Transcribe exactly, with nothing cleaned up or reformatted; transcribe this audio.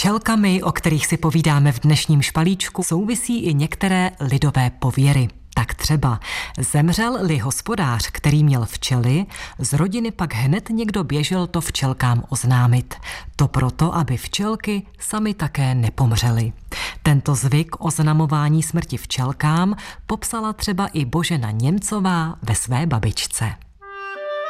včelkami, o kterých si povídáme v dnešním špalíčku, souvisí i některé lidové pověry. Tak třeba zemřel-li hospodář, který měl včely, z rodiny pak hned někdo běžel to včelkám oznámit. To proto, aby včelky sami také nepomřely. Tento zvyk oznamování smrti včelkám popsala třeba i Božena Němcová ve své babičce.